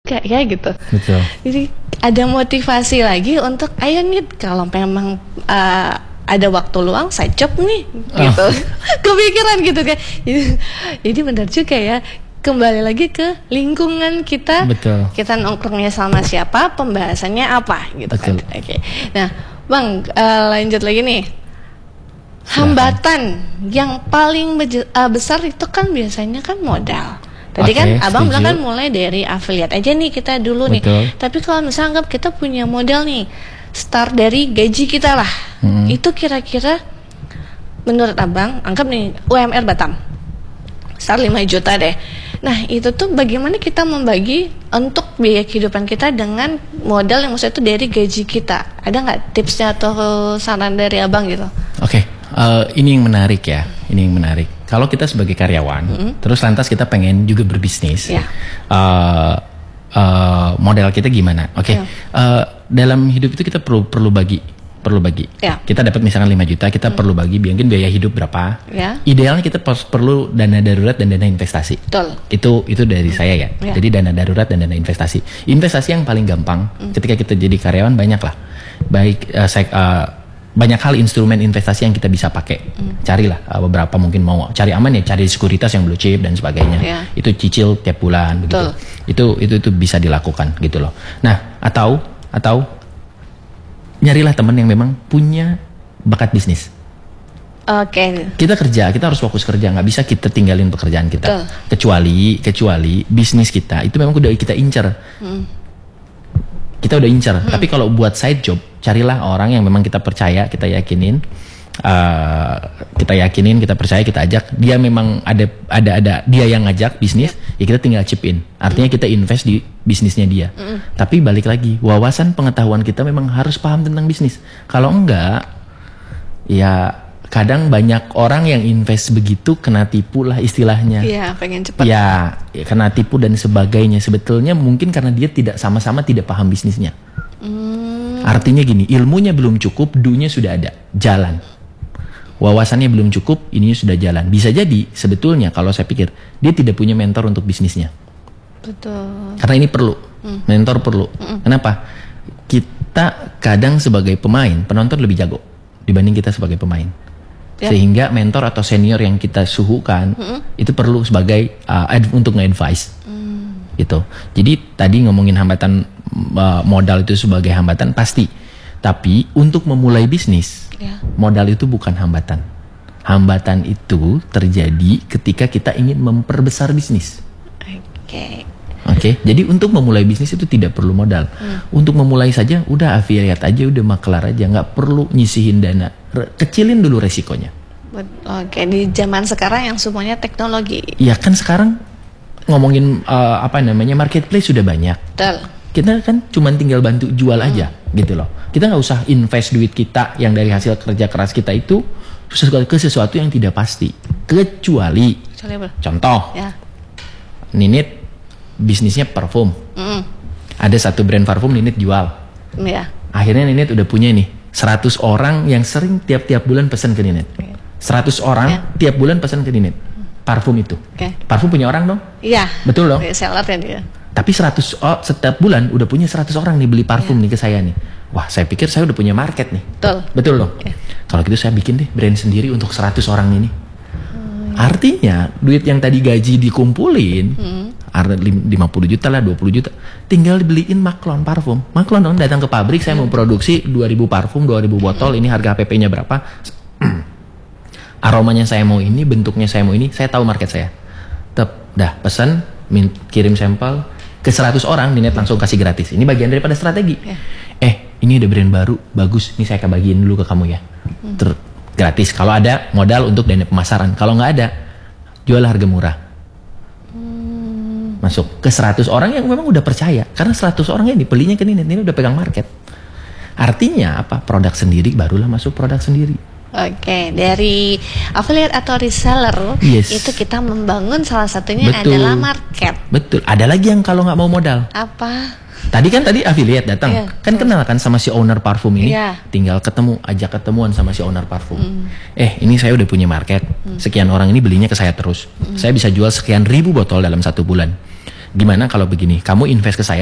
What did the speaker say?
juga ya gitu. Betul. Jadi ada motivasi lagi untuk ayo nih kalau memang ada waktu luang side job nih gitu. Kepikiran gitu kan. Jadi benar juga ya. Kembali lagi ke lingkungan kita. Betul. Kita nongkrongnya sama siapa, pembahasannya apa gitu. Betul. Kan. Oke. Nah, Bang, lanjut lagi nih. Silahkan. Hambatan yang paling besar itu kan biasanya kan modal. Tadi kan Abang bilang kan mulai dari affiliate aja nih kita dulu. Betul. Nih. Tapi kalau misalnya anggap kita punya modal nih, start dari gaji kita lah. Itu kira-kira menurut Abang, anggap nih UMR Batam. Start 5 juta deh. Nah, itu tuh bagaimana kita membagi untuk biaya kehidupan kita dengan modal yang maksudnya itu dari gaji kita. Ada nggak tipsnya atau saran dari Abang gitu? Oke. Ini yang menarik ya, ini yang menarik. Kalau kita sebagai karyawan, terus lantas kita pengen juga berbisnis, modal kita gimana? Oke. Dalam hidup itu kita perlu bagi. Kita dapat misalkan 5 juta, kita perlu bagi, mungkin biaya hidup berapa. Idealnya kita perlu dana darurat dan dana investasi. Betul. Itu dari saya ya. Jadi dana darurat dan dana investasi. Investasi yang paling gampang ketika kita jadi karyawan banyak lah. Baik banyak hal instrumen investasi yang kita bisa pakai. Carilah beberapa, mungkin mau cari aman ya, cari sekuritas yang blue chip dan sebagainya. Itu cicil tiap bulan begitu. Itu bisa dilakukan gitu loh. Nah, atau nyarilah teman yang memang punya bakat bisnis. Oke. Kita kerja, kita harus fokus kerja, nggak bisa kita tinggalin pekerjaan kita. Kecuali bisnis kita itu memang udah kita incer. Kita udah incer. Tapi kalau buat side job, carilah orang yang memang kita percaya, kita yakinin, kita percaya, kita ajak. Dia memang ada dia yang ngajak bisnis, ya kita tinggal chip in. Artinya kita invest di bisnisnya dia. Tapi balik lagi, wawasan pengetahuan kita memang harus paham tentang bisnis. Kalau enggak, ya kadang banyak orang yang invest begitu kena tipu lah istilahnya. Iya, pengen cepat. Ya, kena tipu dan sebagainya. Sebetulnya mungkin karena dia sama-sama tidak paham bisnisnya. Artinya gini, ilmunya belum cukup, do-nya sudah ada, jalan. Wawasannya belum cukup, ininya sudah jalan. Bisa jadi sebetulnya kalau saya pikir dia tidak punya mentor untuk bisnisnya. Betul. Karena ini perlu, mentor perlu. Kenapa? Kita kadang sebagai pemain, penonton lebih jago dibanding kita sebagai pemain. Sehingga mentor atau senior yang kita suhukan itu perlu sebagai untuk nge-advise. Gitu. Jadi tadi ngomongin hambatan modal itu sebagai hambatan pasti. Tapi untuk memulai bisnis, modal itu bukan hambatan. Hambatan itu terjadi ketika kita ingin memperbesar bisnis. Oke. Jadi untuk memulai bisnis itu tidak perlu modal. Untuk memulai saja udah affiliate aja, udah maklar aja, nggak perlu nyisihin dana. Kecilin dulu resikonya. Oke, di zaman sekarang yang semuanya teknologi. Ya kan sekarang ngomongin marketplace sudah banyak. Betul. Kita kan cuma tinggal bantu jual aja gitu loh. Kita nggak usah invest duit kita yang dari hasil kerja keras kita itu ke sesuatu yang tidak pasti. Kecuali contoh, Ninit bisnisnya parfum. Ada satu brand parfum Ninit jual. Akhirnya Ninit udah punya nih 100 orang yang sering tiap bulan pesan ke Ninit. 100 orang tiap bulan pesan ke Ninit. Parfum itu. Parfum punya orang dong? Iya. Betul dong? Sellernya dia. Tapi setiap bulan udah punya 100 orang nih beli parfum nih ke saya nih. Wah, saya pikir saya udah punya market nih. Betul dong? Kalau gitu saya bikin deh brand sendiri untuk 100 orang ini. Artinya duit yang tadi gaji dikumpulin 50 juta lah, 20 juta, tinggal dibeliin maklon parfum. Maklon dong datang ke pabrik, saya mau produksi 2000 parfum, 2000 botol, ini harga HPP-nya berapa, aromanya saya mau ini, bentuknya saya mau ini, saya tahu market saya. Dah pesan, kirim sampel ke 100 orang, Ninit langsung kasih gratis. Ini bagian daripada strategi. Ini ada brand baru, bagus, ini saya akan bagiin dulu ke kamu ya. Gratis. Kalau ada modal untuk dana pemasaran, kalau nggak ada, jual harga murah. Masuk ke 100 orang yang memang udah percaya. Karena 100 orang ini belinya ke Ninit, ini udah pegang market. Artinya apa? Produk sendiri barulah masuk produk sendiri. Oke, dari affiliate atau reseller itu kita membangun salah satunya adalah market. Betul. Ada lagi yang kalau nggak mau modal. Apa? Tadi affiliate datang, kan kenal kan sama si owner parfum ini, tinggal ajak ketemuan sama si owner parfum. Ini saya udah punya market, sekian orang ini belinya ke saya terus. Saya bisa jual sekian ribu botol dalam 1 bulan. Gimana kalau begini, kamu invest ke saya